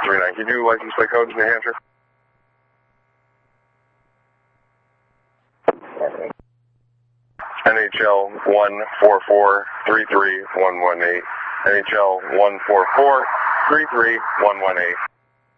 439. Can you do license plate codes, New Hampshire? NHL 144-33118. NHL 144-33118.